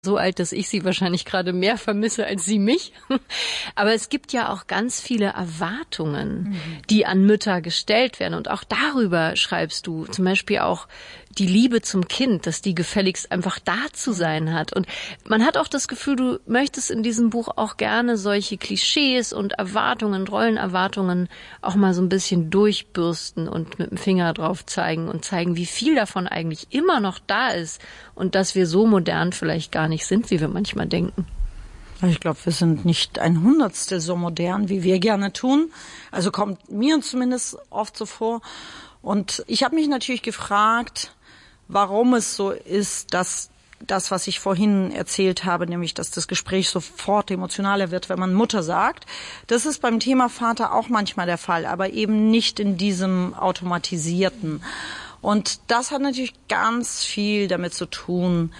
so alt, dass ich sie wahrscheinlich gerade mehr vermisse als sie mich. Aber es gibt ja auch ganz viele Erwartungen, die an Mütter gestellt werden. Und auch darüber schreibst du. Zum Beispiel auch die Liebe zum Kind, dass die gefälligst einfach da zu sein hat. Und man hat auch das Gefühl, du möchtest in diesem Buch auch gerne solche Klischees und Erwartungen, Rollenerwartungen auch mal so ein bisschen durchbürsten und mit dem Finger drauf zeigen und zeigen, wie viel davon eigentlich immer noch da ist und dass wir so modern vielleicht gar nicht sind, wie wir manchmal denken. Ich glaube, wir sind nicht ein Hundertstel so modern, wie wir gerne tun. Also kommt mir zumindest oft so vor. Und ich habe mich natürlich gefragt, warum es so ist, dass das, was ich vorhin erzählt habe, nämlich, dass das Gespräch sofort emotionaler wird, wenn man Mutter sagt. Das ist beim Thema Vater auch manchmal der Fall, aber eben nicht in diesem automatisierten. Und das hat natürlich ganz viel damit zu tun,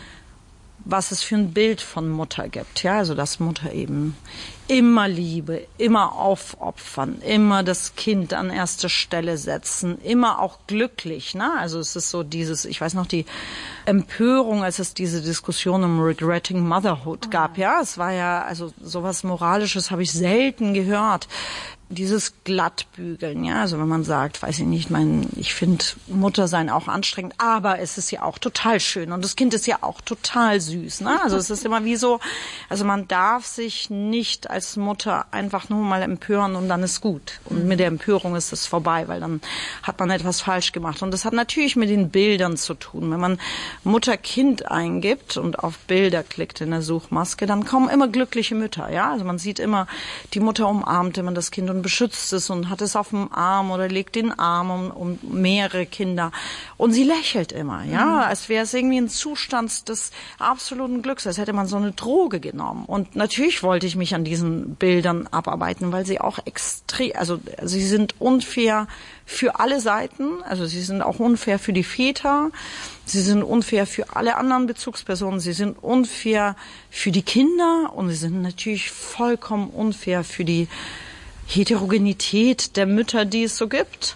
was es für ein Bild von Mutter gibt. Ja, also dass Mutter eben immer Liebe, immer aufopfern, immer das Kind an erste Stelle setzen, immer auch glücklich. Ne? Also es ist so dieses, ich weiß noch, die Empörung, als es diese Diskussion um Regretting Motherhood gab. Ja, es war ja, also sowas Moralisches habe ich selten gehört. Dieses Glattbügeln, ja, also wenn man sagt, weiß ich nicht, ich finde Muttersein auch anstrengend, aber es ist ja auch total schön und das Kind ist ja auch total süß, ne? Also es ist immer wie so, also man darf sich nicht als Mutter einfach nur mal empören und dann ist gut. Und mit der Empörung ist es vorbei, weil dann hat man etwas falsch gemacht. Und das hat natürlich mit den Bildern zu tun. Wenn man Mutter-Kind eingibt und auf Bilder klickt in der Suchmaske, dann kommen immer glückliche Mütter, ja? Also man sieht immer, die Mutter umarmt immer das Kind und beschützt es und hat es auf dem Arm oder legt den Arm um mehrere Kinder. Und sie lächelt immer, ja, als wäre es irgendwie ein Zustand des absoluten Glücks, als hätte man so eine Droge genommen. Und natürlich wollte ich mich an diesen Bildern abarbeiten, weil sie auch extrem, also sie sind unfair für alle Seiten, also sie sind auch unfair für die Väter, sie sind unfair für alle anderen Bezugspersonen, sie sind unfair für die Kinder und sie sind natürlich vollkommen unfair für die Heterogenität der Mütter, die es so gibt.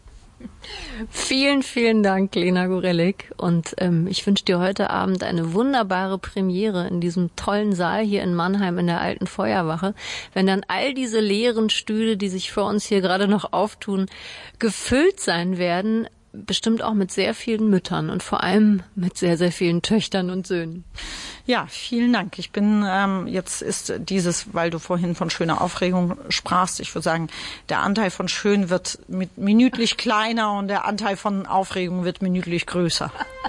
Vielen, vielen Dank, Lena Gorelik. Und ich wünsche dir heute Abend eine wunderbare Premiere in diesem tollen Saal hier in Mannheim in der Alten Feuerwache. Wenn dann all diese leeren Stühle, die sich vor uns hier gerade noch auftun, gefüllt sein werden, bestimmt auch mit sehr vielen Müttern und vor allem mit sehr, sehr vielen Töchtern und Söhnen. Ja, vielen Dank. Ich bin, jetzt ist dieses, weil du vorhin von schöner Aufregung sprachst, ich würde sagen, der Anteil von schön wird minütlich kleiner und der Anteil von Aufregung wird minütlich größer.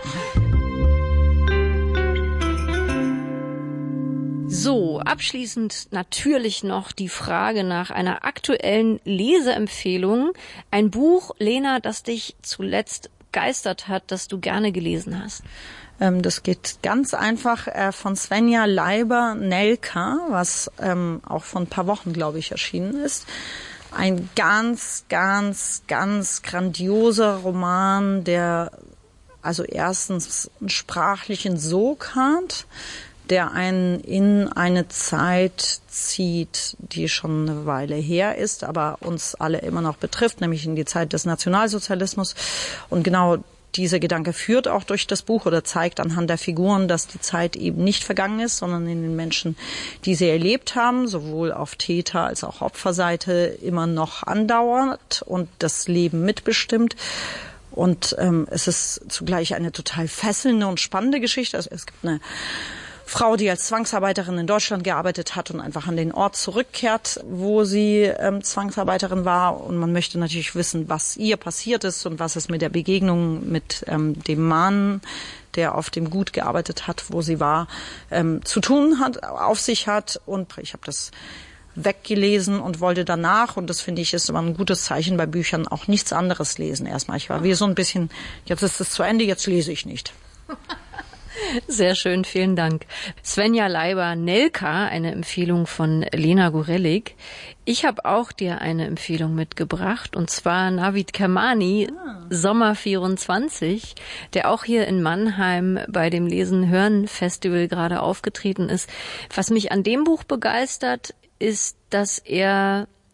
So, abschließend natürlich noch die Frage nach einer aktuellen Leseempfehlung. Ein Buch, Lena, das dich zuletzt begeistert hat, das du gerne gelesen hast. Das geht ganz einfach von Svenja Leiber, Nelka, was auch vor ein paar Wochen, glaube ich, erschienen ist. Ein ganz, ganz, ganz grandioser Roman, der also erstens einen sprachlichen Sog hat, der einen in eine Zeit zieht, die schon eine Weile her ist, aber uns alle immer noch betrifft, nämlich in die Zeit des Nationalsozialismus. Und genau dieser Gedanke führt auch durch das Buch oder zeigt anhand der Figuren, dass die Zeit eben nicht vergangen ist, sondern in den Menschen, die sie erlebt haben, sowohl auf Täter- als auch Opferseite, immer noch andauert und das Leben mitbestimmt. Und es ist zugleich eine total fesselnde und spannende Geschichte. Also es gibt eine Frau, die als Zwangsarbeiterin in Deutschland gearbeitet hat und einfach an den Ort zurückkehrt, wo sie Zwangsarbeiterin war. Und man möchte natürlich wissen, was ihr passiert ist und was es mit der Begegnung mit dem Mann, der auf dem Gut gearbeitet hat, wo sie war, zu tun hat, auf sich hat. Und ich habe das weggelesen und wollte danach, und das finde ich ist immer ein gutes Zeichen bei Büchern, auch nichts anderes lesen erstmal. Ich war wie so ein bisschen, jetzt ist es zu Ende, jetzt lese ich nicht. Sehr schön, vielen Dank. Svenja Leiber, Nelka, eine Empfehlung von Lena Gorelik. Ich habe auch dir eine Empfehlung mitgebracht, und zwar Navid Kermani, Sommer 24, der auch hier in Mannheim bei dem Lesen-Hören-Festival gerade aufgetreten ist. Was mich an dem Buch begeistert, ist, dass er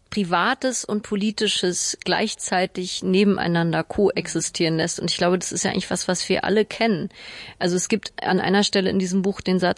Privates und Politisches gleichzeitig nebeneinander koexistieren lässt. Und ich glaube, das ist ja eigentlich was wir alle kennen. Also es gibt an einer Stelle in diesem Buch den Satz,